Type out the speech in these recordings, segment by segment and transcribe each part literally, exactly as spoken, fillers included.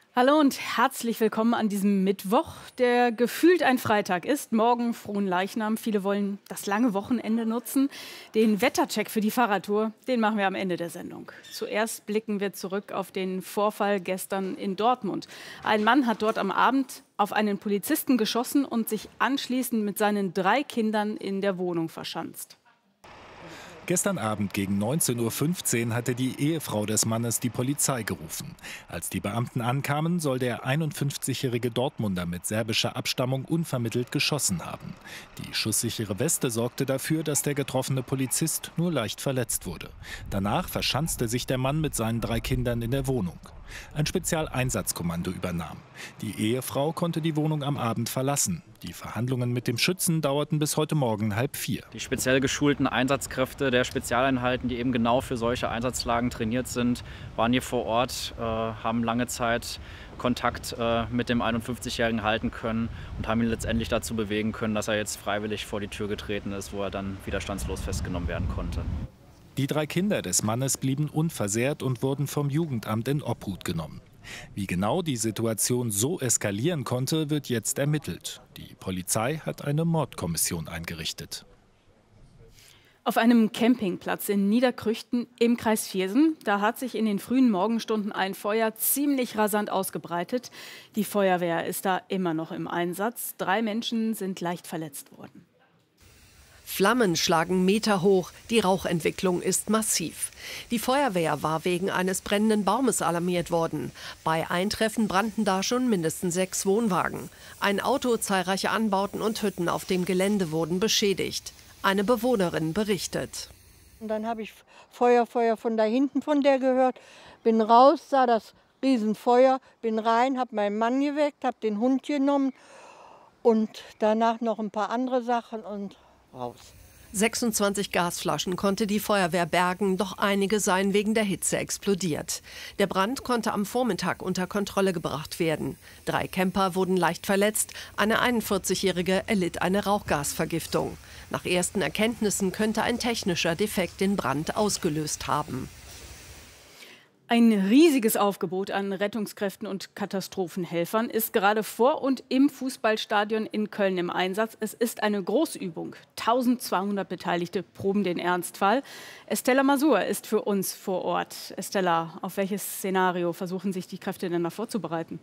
Hallo und herzlich willkommen an diesem Mittwoch, der gefühlt ein Freitag ist. Morgen Fronleichnam. Viele wollen das lange Wochenende nutzen. Den Wettercheck für die Fahrradtour, den machen wir am Ende der Sendung. Zuerst blicken wir zurück auf den Vorfall gestern in Dortmund. Ein Mann hat dort am Abend auf einen Polizisten geschossen und sich anschließend mit seinen drei Kindern in der Wohnung verschanzt. Gestern Abend gegen neunzehn Uhr fünfzehn hatte die Ehefrau des Mannes die Polizei gerufen. Als die Beamten ankamen, soll der einundfünfzigjährige Dortmunder mit serbischer Abstammung unvermittelt geschossen haben. Die schusssichere Weste sorgte dafür, dass der getroffene Polizist nur leicht verletzt wurde. Danach verschanzte sich der Mann mit seinen drei Kindern in der Wohnung. Ein Spezialeinsatzkommando übernahm. Die Ehefrau konnte die Wohnung am Abend verlassen. Die Verhandlungen mit dem Schützen dauerten bis heute Morgen halb vier. Die speziell geschulten Einsatzkräfte der Spezialeinheiten, die eben genau für solche Einsatzlagen trainiert sind, waren hier vor Ort, äh, haben lange Zeit Kontakt äh, mit dem einundfünfzigjährigen halten können und haben ihn letztendlich dazu bewegen können, dass er jetzt freiwillig vor die Tür getreten ist, wo er dann widerstandslos festgenommen werden konnte. Die drei Kinder des Mannes blieben unversehrt und wurden vom Jugendamt in Obhut genommen. Wie genau die Situation so eskalieren konnte, wird jetzt ermittelt. Die Polizei hat eine Mordkommission eingerichtet. Auf einem Campingplatz in Niederkrüchten im Kreis Viersen, da hat sich in den frühen Morgenstunden ein Feuer ziemlich rasant ausgebreitet. Die Feuerwehr ist da immer noch im Einsatz. Drei Menschen sind leicht verletzt worden. Flammen schlagen meterhoch, die Rauchentwicklung ist massiv. Die Feuerwehr war wegen eines brennenden Baumes alarmiert worden. Bei Eintreffen brannten da schon mindestens sechs Wohnwagen. Ein Auto, zahlreiche Anbauten und Hütten auf dem Gelände wurden beschädigt. Eine Bewohnerin berichtet. Und dann habe ich Feuer, Feuer von da hinten von der gehört, bin raus, sah das Riesenfeuer, bin rein, habe meinen Mann geweckt, habe den Hund genommen und danach noch ein paar andere Sachen und raus. sechsundzwanzig Gasflaschen konnte die Feuerwehr bergen, doch einige seien wegen der Hitze explodiert. Der Brand konnte am Vormittag unter Kontrolle gebracht werden. Drei Camper wurden leicht verletzt, eine einundvierzigjährige erlitt eine Rauchgasvergiftung. Nach ersten Erkenntnissen könnte ein technischer Defekt den Brand ausgelöst haben. Ein riesiges Aufgebot an Rettungskräften und Katastrophenhelfern ist gerade vor und im Fußballstadion in Köln im Einsatz. Es ist eine Großübung. eintausendzweihundert Beteiligte proben den Ernstfall. Estella Masur ist für uns vor Ort. Estella, auf welches Szenario versuchen sich die Kräfte denn da vorzubereiten?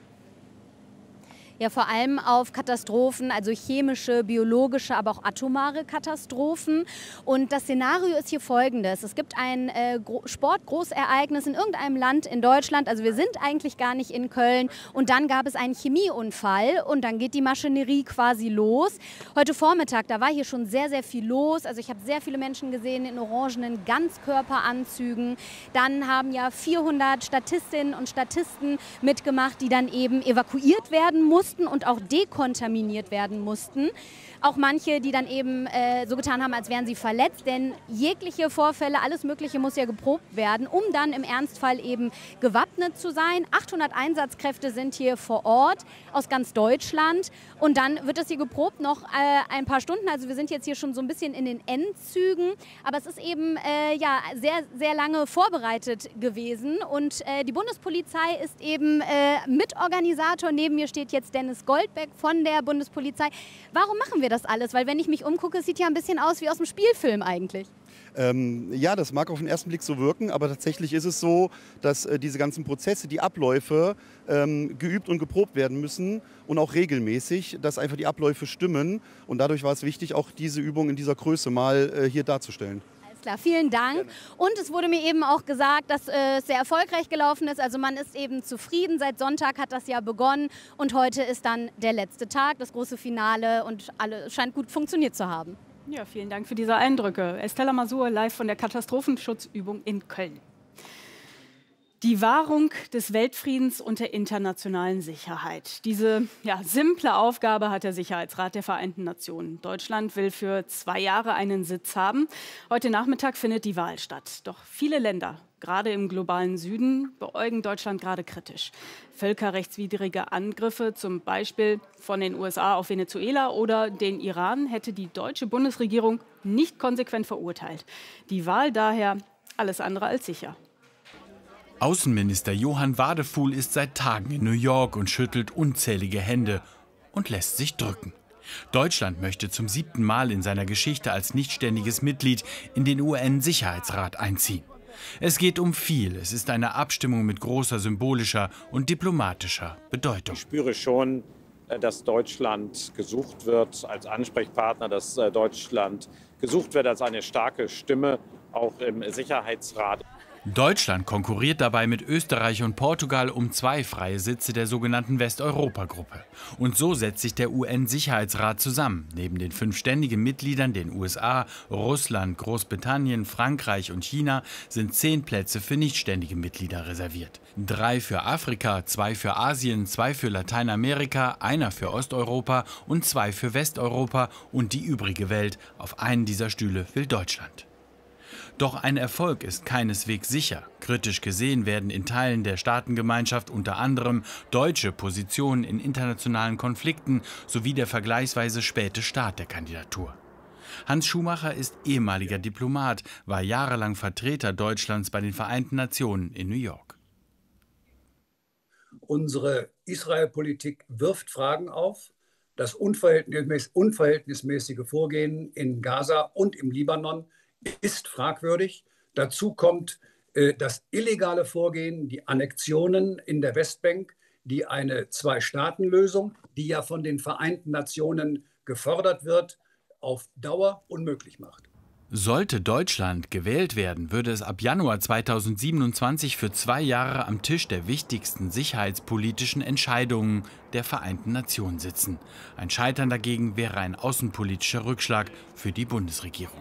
Ja, vor allem auf Katastrophen, also chemische, biologische, aber auch atomare Katastrophen. Und das Szenario ist hier folgendes. Es gibt ein äh, Sportgroßereignis in irgendeinem Land in Deutschland. Also wir sind eigentlich gar nicht in Köln. Und dann gab es einen Chemieunfall und dann geht die Maschinerie quasi los. Heute Vormittag, da war hier schon sehr, sehr viel los. Also ich habe sehr viele Menschen gesehen in orangenen Ganzkörperanzügen. Dann haben ja vierhundert Statistinnen und Statisten mitgemacht, die dann eben evakuiert werden mussten und auch dekontaminiert werden mussten. Auch manche, die dann eben äh, so getan haben, als wären sie verletzt, denn jegliche Vorfälle, alles Mögliche muss ja geprobt werden, um dann im Ernstfall eben gewappnet zu sein. achthundert Einsatzkräfte sind hier vor Ort aus ganz Deutschland und dann wird das hier geprobt noch äh, ein paar Stunden. Also wir sind jetzt hier schon so ein bisschen in den Endzügen, aber es ist eben äh, ja, sehr, sehr lange vorbereitet gewesen und äh, die Bundespolizei ist eben äh, Mitorganisator. Neben mir steht jetzt Dennis Goldbeck von der Bundespolizei. Warum machen wir das alles? Weil wenn ich mich umgucke, es sieht ja ein bisschen aus wie aus dem Spielfilm eigentlich. Ähm, ja, das mag auf den ersten Blick so wirken, aber tatsächlich ist es so, dass äh, diese ganzen Prozesse, die Abläufe ähm, geübt und geprobt werden müssen und auch regelmäßig, dass einfach die Abläufe stimmen. Und dadurch war es wichtig, auch diese Übung in dieser Größe mal äh, hier darzustellen. Klar, vielen Dank. Und es wurde mir eben auch gesagt, dass äh, es sehr erfolgreich gelaufen ist. Also man ist eben zufrieden. Seit Sonntag hat das ja begonnen und heute ist dann der letzte Tag, das große Finale und alles scheint gut funktioniert zu haben. Ja, vielen Dank für diese Eindrücke. Estella Masur live von der Katastrophenschutzübung in Köln. Die Wahrung des Weltfriedens und der internationalen Sicherheit. Diese ja, simple Aufgabe hat der Sicherheitsrat der Vereinten Nationen. Deutschland will für zwei Jahre einen Sitz haben. Heute Nachmittag findet die Wahl statt. Doch viele Länder, gerade im globalen Süden, beäugen Deutschland gerade kritisch. Völkerrechtswidrige Angriffe, zum Beispiel von den U S A auf Venezuela oder den Iran, hätte die deutsche Bundesregierung nicht konsequent verurteilt. Die Wahl daher alles andere als sicher. Außenminister Johann Wadefuhl ist seit Tagen in New York und schüttelt unzählige Hände und lässt sich drücken. Deutschland möchte zum siebten Mal in seiner Geschichte als nichtständiges Mitglied in den U N-Sicherheitsrat einziehen. Es geht um viel. Es ist eine Abstimmung mit großer symbolischer und diplomatischer Bedeutung. Ich spüre schon, dass Deutschland gesucht wird als Ansprechpartner, dass Deutschland gesucht wird als eine starke Stimme, auch im Sicherheitsrat. Deutschland konkurriert dabei mit Österreich und Portugal um zwei freie Sitze der sogenannten Westeuropa-Gruppe. Und so setzt sich der U N-Sicherheitsrat zusammen. Neben den fünf ständigen Mitgliedern, den U S A, Russland, Großbritannien, Frankreich und China, sind zehn Plätze für nichtständige Mitglieder reserviert. Drei für Afrika, zwei für Asien, zwei für Lateinamerika, einer für Osteuropa und zwei für Westeuropa und die übrige Welt. Auf einen dieser Stühle will Deutschland. Doch ein Erfolg ist keineswegs sicher. Kritisch gesehen werden in Teilen der Staatengemeinschaft unter anderem deutsche Positionen in internationalen Konflikten sowie der vergleichsweise späte Start der Kandidatur. Hans Schumacher ist ehemaliger Diplomat, war jahrelang Vertreter Deutschlands bei den Vereinten Nationen in New York. Unsere Israel-Politik wirft Fragen auf. Das unverhältnismäß- unverhältnismäßige Vorgehen in Gaza und im Libanon ist fragwürdig. Dazu kommt äh, das illegale Vorgehen, die Annexionen in der Westbank, die eine Zwei-Staaten-Lösung, die ja von den Vereinten Nationen gefordert wird, auf Dauer unmöglich macht. Sollte Deutschland gewählt werden, würde es ab Januar zweitausendsiebenundzwanzig für zwei Jahre am Tisch der wichtigsten sicherheitspolitischen Entscheidungen der Vereinten Nationen sitzen. Ein Scheitern dagegen wäre ein außenpolitischer Rückschlag für die Bundesregierung.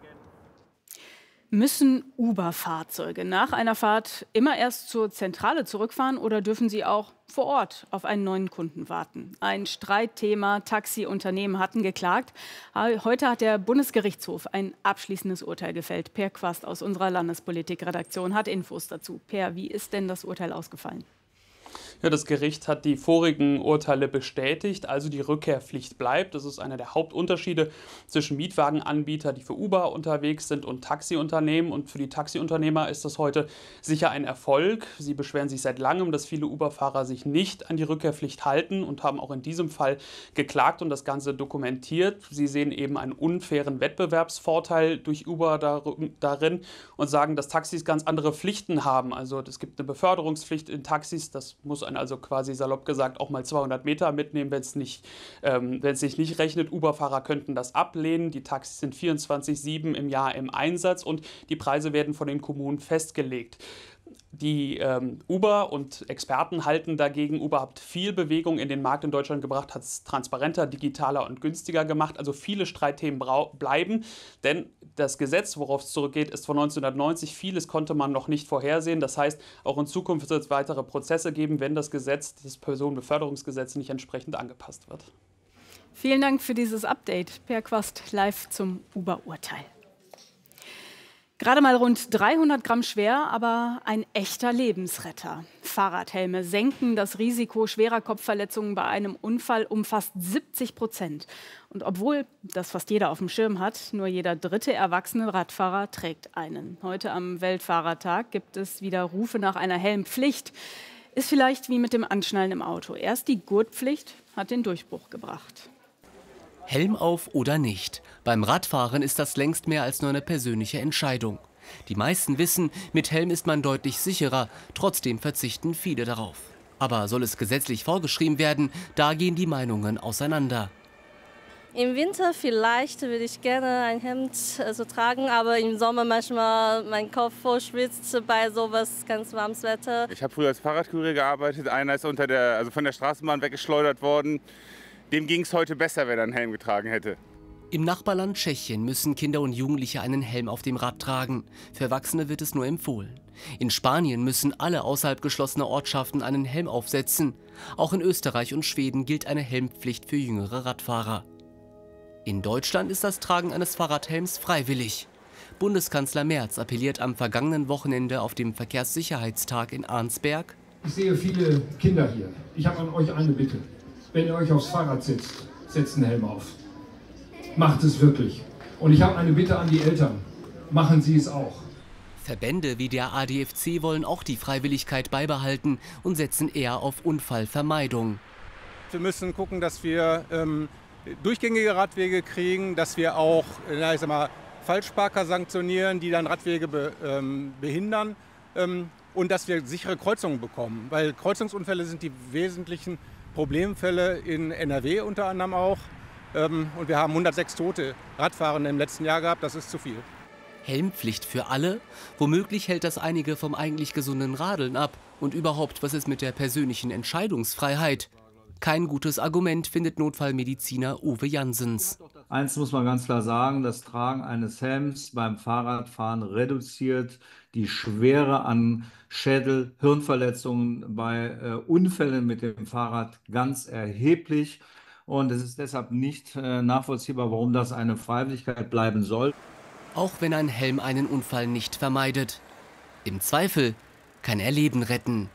Müssen Uber-Fahrzeuge nach einer Fahrt immer erst zur Zentrale zurückfahren oder dürfen sie auch vor Ort auf einen neuen Kunden warten? Ein Streitthema. Taxiunternehmen hatten geklagt. Heute hat der Bundesgerichtshof ein abschließendes Urteil gefällt. Per Quast aus unserer Landespolitik-Redaktion hat Infos dazu. Per, wie ist denn das Urteil ausgefallen? Ja, das Gericht hat die vorigen Urteile bestätigt, also die Rückkehrpflicht bleibt. Das ist einer der Hauptunterschiede zwischen Mietwagenanbietern, die für Uber unterwegs sind, und Taxiunternehmen. Und für die Taxiunternehmer ist das heute sicher ein Erfolg. Sie beschweren sich seit langem, dass viele Uber-Fahrer sich nicht an die Rückkehrpflicht halten und haben auch in diesem Fall geklagt und das Ganze dokumentiert. Sie sehen eben einen unfairen Wettbewerbsvorteil durch Uber darin und sagen, dass Taxis ganz andere Pflichten haben. Also es gibt eine Beförderungspflicht in Taxis, das muss ein also quasi salopp gesagt auch mal zweihundert Meter mitnehmen, wenn es nicht, ähm, wenn es sich nicht rechnet. Uber-Fahrer könnten das ablehnen. Die Taxis sind vierundzwanzig sieben im Jahr im Einsatz und die Preise werden von den Kommunen festgelegt. Die ähm, Uber und Experten halten dagegen, Uber hat viel Bewegung in den Markt in Deutschland gebracht, hat es transparenter, digitaler und günstiger gemacht. Also viele Streitthemen bleiben, denn das Gesetz, worauf es zurückgeht, ist von neunzehnhundertneunzig. Vieles konnte man noch nicht vorhersehen. Das heißt, auch in Zukunft wird es weitere Prozesse geben, wenn das Gesetz, das Personenbeförderungsgesetz, nicht entsprechend angepasst wird. Vielen Dank für dieses Update. Per Quast live zum Uber-Urteil. Gerade mal rund dreihundert Gramm schwer, aber ein echter Lebensretter. Fahrradhelme senken das Risiko schwerer Kopfverletzungen bei einem Unfall um fast siebzig Prozent. Und obwohl das fast jeder auf dem Schirm hat, nur jeder dritte erwachsene Radfahrer trägt einen. Heute am Weltfahrertag gibt es wieder Rufe nach einer Helmpflicht. Ist vielleicht wie mit dem Anschnallen im Auto. Erst die Gurtpflicht hat den Durchbruch gebracht. Helm auf oder nicht. Beim Radfahren ist das längst mehr als nur eine persönliche Entscheidung. Die meisten wissen, mit Helm ist man deutlich sicherer, trotzdem verzichten viele darauf. Aber soll es gesetzlich vorgeschrieben werden, da gehen die Meinungen auseinander. Im Winter vielleicht würde ich gerne ein Hemd also, tragen, aber im Sommer manchmal mein Kopf voll schwitzt bei sowas ganz warmes Wetter. Ich habe früher als Fahrradkurier gearbeitet, einer ist unter der, also von der Straßenbahn weggeschleudert worden. Dem ging es heute besser, wenn er einen Helm getragen hätte. Im Nachbarland Tschechien müssen Kinder und Jugendliche einen Helm auf dem Rad tragen. Für Erwachsene wird es nur empfohlen. In Spanien müssen alle außerhalb geschlossener Ortschaften einen Helm aufsetzen. Auch in Österreich und Schweden gilt eine Helmpflicht für jüngere Radfahrer. In Deutschland ist das Tragen eines Fahrradhelms freiwillig. Bundeskanzler Merz appelliert am vergangenen Wochenende auf dem Verkehrssicherheitstag in Arnsberg. Ich sehe viele Kinder hier. Ich habe an euch eine Bitte. Wenn ihr euch aufs Fahrrad setzt, setzt einen Helm auf. Macht es wirklich. Und ich habe eine Bitte an die Eltern. Machen Sie es auch. Verbände wie der A D F C wollen auch die Freiwilligkeit beibehalten und setzen eher auf Unfallvermeidung. Wir müssen gucken, dass wir ähm, durchgängige Radwege kriegen, dass wir auch na, ich sag mal, Falschparker sanktionieren, die dann Radwege be, ähm, behindern ähm, und dass wir sichere Kreuzungen bekommen. Weil Kreuzungsunfälle sind die wesentlichen Problemfälle in N R W unter anderem auch. Ähm, und wir haben hundertsechs tote Radfahrende im letzten Jahr gehabt, das ist zu viel. Helmpflicht für alle? Womöglich hält das einige vom eigentlich gesunden Radeln ab. Und überhaupt, was ist mit der persönlichen Entscheidungsfreiheit? Kein gutes Argument, findet Notfallmediziner Uwe Janssens. Eins muss man ganz klar sagen, das Tragen eines Helms beim Fahrradfahren reduziert die Schwere an Schädel-, Hirnverletzungen bei äh, Unfällen mit dem Fahrrad ganz erheblich. Und es ist deshalb nicht äh, nachvollziehbar, warum das eine Freiwilligkeit bleiben soll. Auch wenn ein Helm einen Unfall nicht vermeidet. Im Zweifel kann er Leben retten.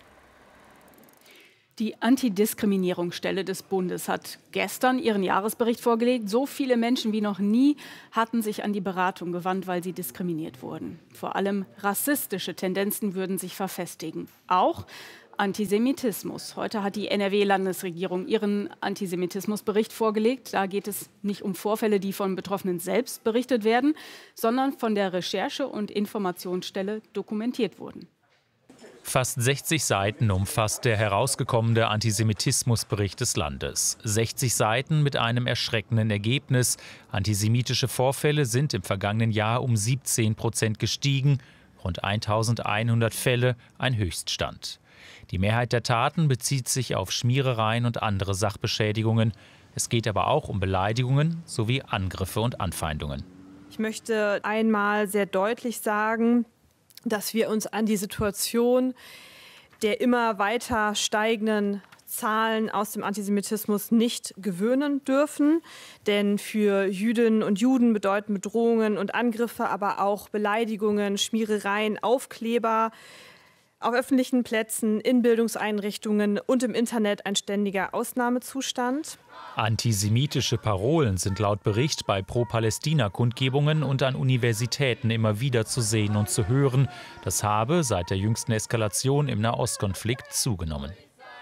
Die Antidiskriminierungsstelle des Bundes hat gestern ihren Jahresbericht vorgelegt. So viele Menschen wie noch nie hatten sich an die Beratung gewandt, weil sie diskriminiert wurden. Vor allem rassistische Tendenzen würden sich verfestigen. Auch Antisemitismus. Heute hat die N R W-Landesregierung ihren Antisemitismusbericht vorgelegt. Da geht es nicht um Vorfälle, die von Betroffenen selbst berichtet werden, sondern von der Recherche- und Informationsstelle dokumentiert wurden. Fast sechzig Seiten umfasst der herausgekommene Antisemitismusbericht des Landes. sechzig Seiten mit einem erschreckenden Ergebnis. Antisemitische Vorfälle sind im vergangenen Jahr um siebzehn Prozent gestiegen. Rund eintausendeinhundert Fälle, ein Höchststand. Die Mehrheit der Taten bezieht sich auf Schmierereien und andere Sachbeschädigungen. Es geht aber auch um Beleidigungen sowie Angriffe und Anfeindungen. Ich möchte einmal sehr deutlich sagen, dass wir uns an die Situation der immer weiter steigenden Zahlen aus dem Antisemitismus nicht gewöhnen dürfen. Denn für Jüdinnen und Juden bedeuten Bedrohungen und Angriffe, aber auch Beleidigungen, Schmierereien, Aufkleber auf öffentlichen Plätzen, in Bildungseinrichtungen und im Internet ein ständiger Ausnahmezustand. Antisemitische Parolen sind laut Bericht bei Pro-Palästina-Kundgebungen und an Universitäten immer wieder zu sehen und zu hören. Das habe seit der jüngsten Eskalation im Nahostkonflikt zugenommen.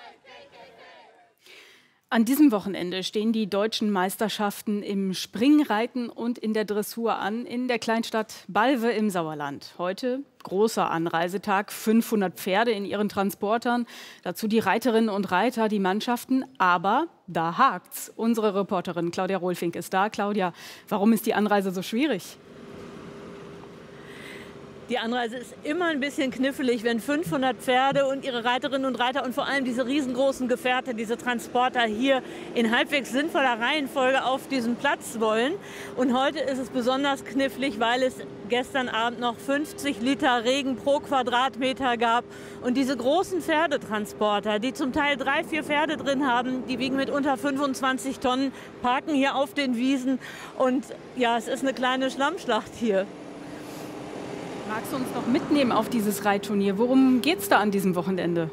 An diesem Wochenende stehen die deutschen Meisterschaften im Springreiten und in der Dressur an in der Kleinstadt Balve im Sauerland. Heute großer Anreisetag, fünfhundert Pferde in ihren Transportern, dazu die Reiterinnen und Reiter, die Mannschaften. Aber da hakt's. Unsere Reporterin Claudia Rohlfink ist da. Claudia, warum ist die Anreise so schwierig? Die Anreise ist immer ein bisschen knifflig, wenn fünfhundert Pferde und ihre Reiterinnen und Reiter und vor allem diese riesengroßen Gefährte, diese Transporter hier in halbwegs sinnvoller Reihenfolge auf diesen Platz wollen. Und heute ist es besonders knifflig, weil es gestern Abend noch fünfzig Liter Regen pro Quadratmeter gab. Und diese großen Pferdetransporter, die zum Teil drei, vier Pferde drin haben, die wiegen mitunter fünfundzwanzig Tonnen, parken hier auf den Wiesen. Und ja, es ist eine kleine Schlammschlacht hier. Magst du uns noch mitnehmen auf dieses Reitturnier? Worum geht es da an diesem Wochenende?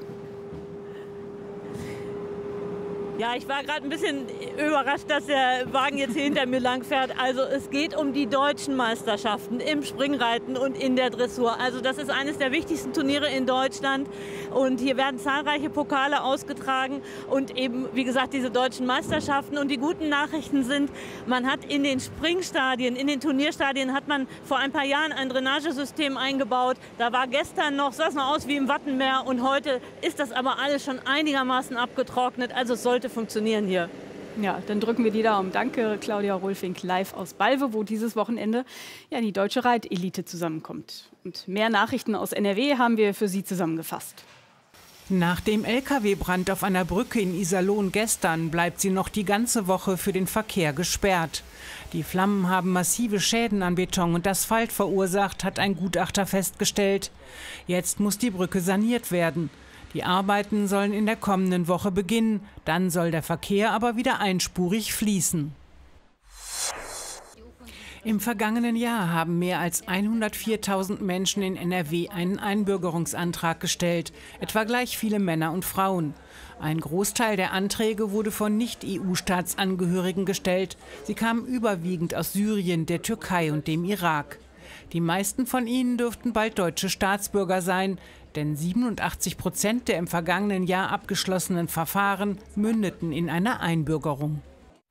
Ja, ich war gerade ein bisschen überrascht, dass der Wagen jetzt hier hinter mir lang fährt. Also es geht um die deutschen Meisterschaften im Springreiten und in der Dressur. Also das ist eines der wichtigsten Turniere in Deutschland. Und hier werden zahlreiche Pokale ausgetragen und eben, wie gesagt, diese deutschen Meisterschaften. Und die guten Nachrichten sind, man hat in den Springstadien, in den Turnierstadien hat man vor ein paar Jahren ein Drainagesystem eingebaut. Da war gestern noch, sah es noch aus wie im Wattenmeer und heute ist das aber alles schon einigermaßen abgetrocknet. Also es sollte funktionieren hier. Ja, dann drücken wir die Daumen. Danke, Claudia Rohlfink, live aus Balve, wo dieses Wochenende ja die deutsche Reitelite zusammenkommt. Und mehr Nachrichten aus N R W haben wir für Sie zusammengefasst. Nach dem L K W-Brand auf einer Brücke in Iserlohn gestern bleibt sie noch die ganze Woche für den Verkehr gesperrt. Die Flammen haben massive Schäden an Beton und Asphalt verursacht, hat ein Gutachter festgestellt. Jetzt muss die Brücke saniert werden. Die Arbeiten sollen in der kommenden Woche beginnen, dann soll der Verkehr aber wieder einspurig fließen. Im vergangenen Jahr haben mehr als hundertviertausend Menschen in N R W einen Einbürgerungsantrag gestellt, etwa gleich viele Männer und Frauen. Ein Großteil der Anträge wurde von Nicht-E U-Staatsangehörigen gestellt. Sie kamen überwiegend aus Syrien, der Türkei und dem Irak. Die meisten von ihnen dürften bald deutsche Staatsbürger sein, denn siebenundachtzig Prozent der im vergangenen Jahr abgeschlossenen Verfahren mündeten in einer Einbürgerung.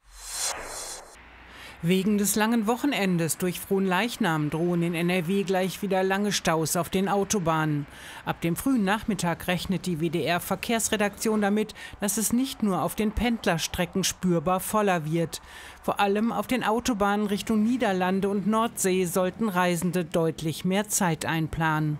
Wegen des langen Wochenendes durch Fronleichnam drohen in N R W gleich wieder lange Staus auf den Autobahnen. Ab dem frühen Nachmittag rechnet die W D R-Verkehrsredaktion damit, dass es nicht nur auf den Pendlerstrecken spürbar voller wird. Vor allem auf den Autobahnen Richtung Niederlande und Nordsee sollten Reisende deutlich mehr Zeit einplanen.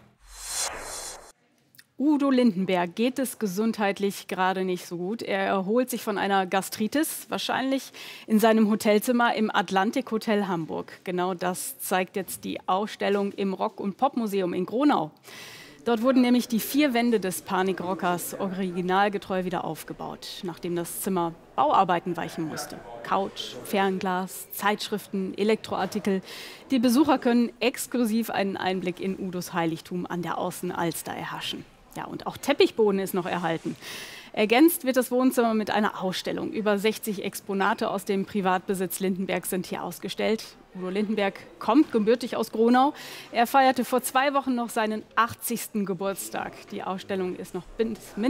Udo Lindenberg geht es gesundheitlich gerade nicht so gut. Er erholt sich von einer Gastritis, wahrscheinlich in seinem Hotelzimmer im Atlantik Hotel Hamburg. Genau das zeigt jetzt die Ausstellung im Rock- und Popmuseum in Gronau. Dort wurden nämlich die vier Wände des Panikrockers originalgetreu wieder aufgebaut, nachdem das Zimmer Bauarbeiten weichen musste. Couch, Fernglas, Zeitschriften, Elektroartikel. Die Besucher können exklusiv einen Einblick in Udos Heiligtum an der Außenalster erhaschen. Ja, und auch Teppichboden ist noch erhalten. Ergänzt wird das Wohnzimmer mit einer Ausstellung. Über sechzig Exponate aus dem Privatbesitz Lindenbergs sind hier ausgestellt. Udo Lindenberg kommt gebürtig aus Gronau. Er feierte vor zwei Wochen noch seinen achtzigsten Geburtstag. Die Ausstellung ist noch mindestens